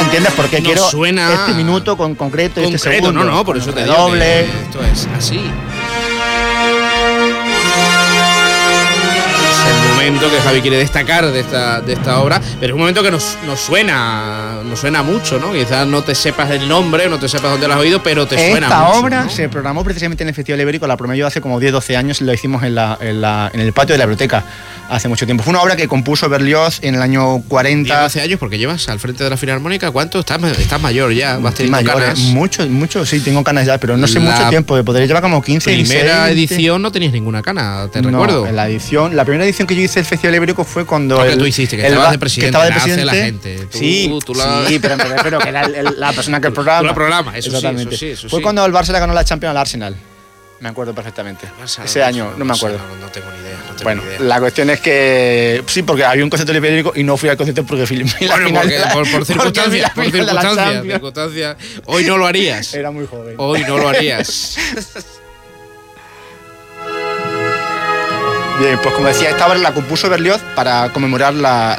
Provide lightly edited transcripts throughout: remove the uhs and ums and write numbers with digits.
¿entiendes? Porque nos quiero suena este minuto con concreto y este segundo. No, por eso te digo doble. Esto es así. El momento que Javi quiere destacar de esta obra, pero es un momento que nos suena mucho, ¿no? Quizás no te sepas el nombre, no te sepas dónde lo has oído, pero te suena mucho. Esta obra, ¿no?, se programó precisamente en el Festival Ibérico, la promedio hace como 10-12 años, lo hicimos en el patio de la biblioteca hace mucho tiempo. Fue una obra que compuso Berlioz en el año 40. 10-12 años, porque llevas al frente de la Filarmónica, ¿cuánto? Estás mayor ya, vas Estoy teniendo mayor, canas. Mucho, sí, tengo canas ya, pero no sé mucho tiempo, de poder llevar como 15, Primera 16, edición no tenías ninguna cana, te no, recuerdo. La primera edición que yo hice del Festival Ibérico fue cuando que tú hiciste, que estabas de presidente, que estaba de la hace presidente. la gente. Sí, pero me refiero que era la persona que el programa. Tú la programa, eso exactamente. sí, eso fue sí. cuando el Barça le ganó la Champions al Arsenal. Me acuerdo perfectamente. Ese año, no me acuerdo. No tengo ni idea. Bueno, la cuestión es que sí, porque había un concierto del Ibérico y no fui al concierto porque por circunstancias. Hoy no lo harías. Era muy joven. Hoy no lo harías. Bien, pues como decía, esta obra la compuso Berlioz para conmemorar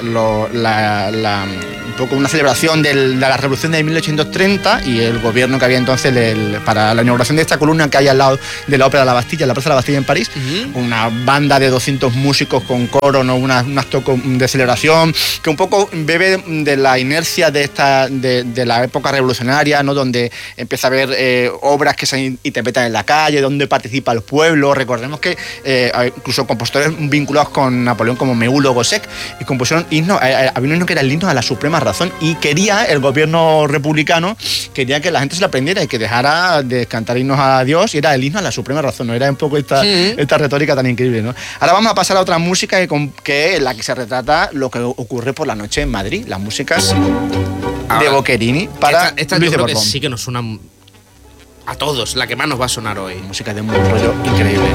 un poco una celebración de la Revolución de 1830 y el gobierno que había entonces para la inauguración de esta columna que hay al lado de la Ópera de la Bastilla, la Plaza de la Bastilla en París, una banda de 200 músicos con coro, ¿no? un acto de celebración que un poco bebe de la inercia de la época revolucionaria, ¿no? Donde empieza a haber obras que se interpretan en la calle, donde participa el pueblo. Recordemos que incluso compositores vinculados con Napoleón como Meulo Gossec y compusieron himnos, había un himno que era el himno a la suprema razón y el gobierno republicano quería que la gente se lo aprendiera y que dejara de cantar himnos a Dios, y era el himno a la suprema razón, ¿no? Era un poco esta retórica tan increíble, ¿no? Ahora vamos a pasar a otra música que en la que se retrata lo que ocurre por la noche en Madrid, las músicas de Boccherini para esta Luis yo de creo que Borbón. sí que nos suena a todos, la que más nos va a sonar hoy. Música de un rollo increíble.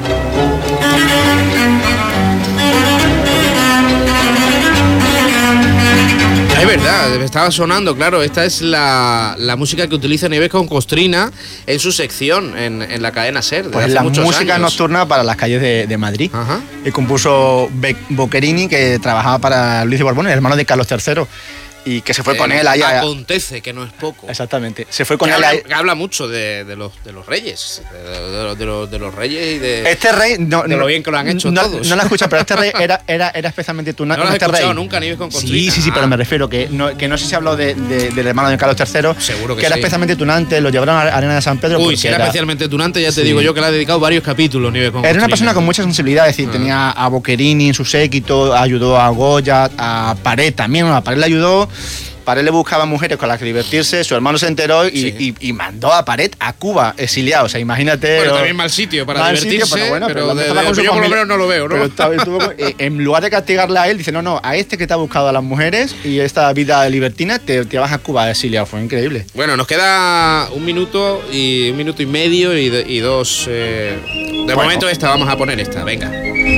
Es verdad, estaba sonando, claro. Esta es la música que utiliza Nieves con Costrina en su sección en la cadena SER. Pues la música nocturna para las calles de Madrid. Ajá. Y compuso Boccherini, que trabajaba para Luis de Borbón, el hermano de Carlos III. Y que se fue con él ahí. Acontece, que no es poco. Exactamente. Se fue con él ahí. Habla mucho de los reyes. De los reyes y de. Este rey. De lo bien que lo han hecho todos. No la escucha, pero este rey era especialmente tunante. No lo has este escuchado rey. nunca, Nieves con Costrina. Sí, pero me refiero que no sé si habló del hermano de Carlos III. Seguro que era especialmente tunante, lo llevaron a Arena de San Pedro. Uy, si era especialmente tunante, ya te digo yo que le ha dedicado varios capítulos, Nieves con Costrina. Era una persona con mucha sensibilidad, es decir, tenía a Boccherini en su séquito, ayudó a Goya, a Paret también, a Paret le ayudó. Paret le buscaba mujeres con las que divertirse, su hermano se enteró y mandó a Paret a Cuba exiliado. O sea, imagínate. Bueno, también mal sitio para divertirse, pero yo por lo menos no lo veo, ¿no? En lugar de castigarle a él, dice, no, a este que te ha buscado a las mujeres y esta vida libertina, te vas a Cuba exiliado. Fue increíble. Bueno, nos queda un minuto y medio y dos. De momento vamos a poner esta, venga.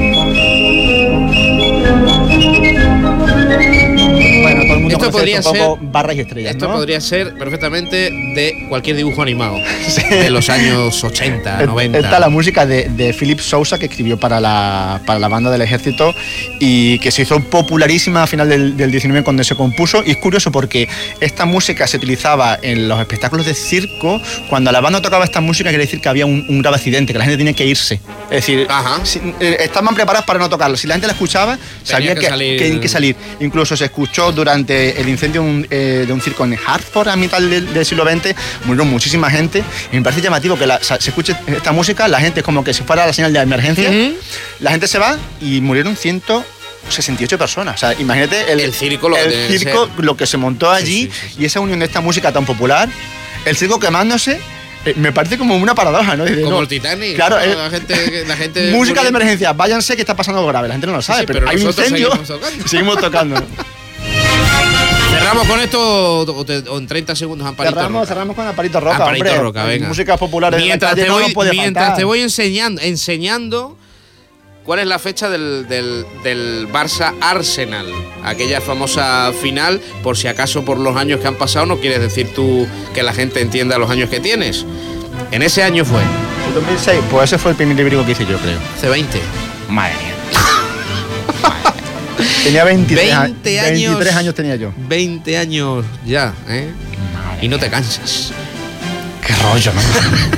Bueno, todo el mundo esto podría un poco barras y estrellas. Esto ¿no? podría ser perfectamente de cualquier dibujo animado de los años 80, 90. Está la música de Philip Sousa, que escribió para la banda del Ejército y que se hizo popularísima a final del 19 cuando se compuso. Y es curioso porque esta música se utilizaba en los espectáculos de circo. Cuando la banda tocaba esta música, quiere decir que había un grave accidente, que la gente tenía que irse. Es decir, estaban preparados para no tocarlo. Si la gente la escuchaba, sabía que tenían que salir. Incluso se escuchó durante el incendio de un circo en Hartford a mitad del siglo XX, murieron muchísima gente. Y me parece llamativo que se escuche esta música, la gente es como que si fuera la señal de emergencia, la gente se va y murieron 168 personas. O sea, imagínate el circo lo que se montó allí, y esa unión de esta música tan popular, el circo quemándose. Me parece como una paradoja, ¿no? Como el Titanic. Claro, la gente música de emergencia, váyanse que está pasando algo grave. La gente no lo sabe, pero hay un incendio. Seguimos tocando. ¿Cerramos con esto o en 30 segundos Amparito Roca? Cerramos con Amparito Roca, Amparito Roca, venga. Músicas populares mientras te voy enseñando cuál es la fecha del Barça Arsenal, aquella famosa final, por si acaso por los años que han pasado no quieres decir tú que la gente entienda los años que tienes. En ese año fue. ¿El 2006? Pues ese fue el primer ibérico que hice yo, creo. Hace 20. Madre mía. Tenía 23 años. 23 años tenía yo. 20 años ya, ¿eh? Madre y no te cansas. Qué rollo, ¿no?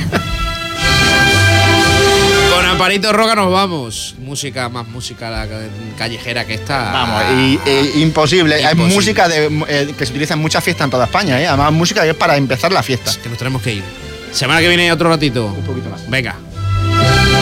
Con Amparito Roca nos vamos. Música callejera que esta. Vamos, imposible. Hay música que se utiliza en muchas fiestas en toda España, ¿eh? Además, música que es para empezar la fiesta. Es que nos tenemos que ir. Semana que viene otro ratito. Un poquito más. Venga.